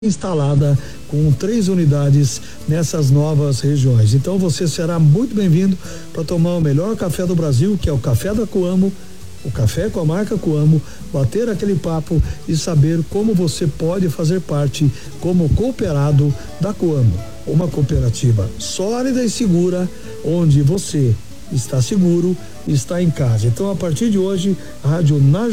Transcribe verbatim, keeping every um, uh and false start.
instalada com três unidades nessas novas regiões. Então você será muito bem-vindo para tomar o melhor café do Brasil, que é o Café da Coamo, o café com a marca Coamo, bater aquele papo e saber como você pode fazer parte como cooperado da Coamo, uma cooperativa sólida e segura, onde você está seguro, está em casa. Então, a partir de hoje, a Rádio Na